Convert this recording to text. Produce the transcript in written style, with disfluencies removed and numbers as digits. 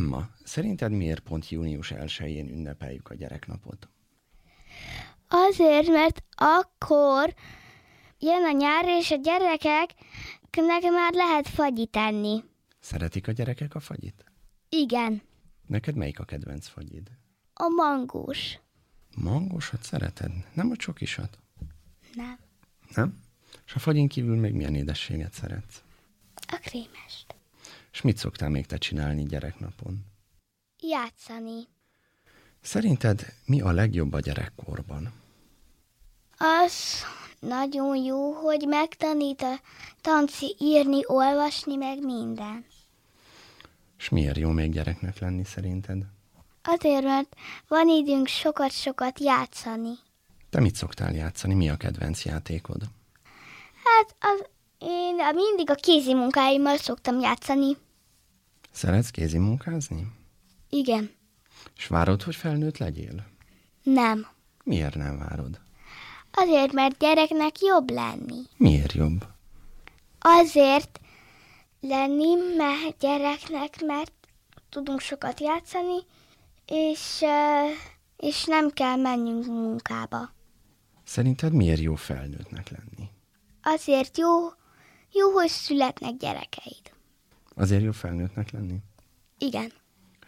Emma, szerinted miért pont június 1-én ünnepeljük a gyereknapot? Azért, mert akkor jön a nyár, és a gyerekeknek már lehet fagyit enni. Szeretik a gyerekek a fagyit? Igen, Neked melyik a kedvenc fagyid? a mangós. Mangósat szereted? Nem a csokisat? Nem, Nem? És a fagyin kívül még milyen édességet szeretsz? a krémest. És mit szoktál még te csinálni gyereknapon? Játszani. Szerinted mi a legjobb a gyerekkorban? Az nagyon jó, hogy megtanít a tanci írni, olvasni, meg minden. És miért jó még gyereknek lenni szerinted? Azért, mert van időnk sokat-sokat játszani. Te mit szoktál játszani? Mi a kedvenc játékod? Hát én mindig a kézi munkáimmal szoktam játszani. Szeretsz kézi munkázni? Igen. És várod, hogy felnőtt legyél? Nem. Miért nem várod? Azért, mert gyereknek jobb lenni. Miért jobb? Azért lenni, mert gyereknek, mert tudunk sokat játszani, és nem kell mennünk munkába. Szerinted miért jó felnőttnek lenni? Azért jó, hogy születnek gyerekeid. Azért jó felnőttnek lenni? Igen.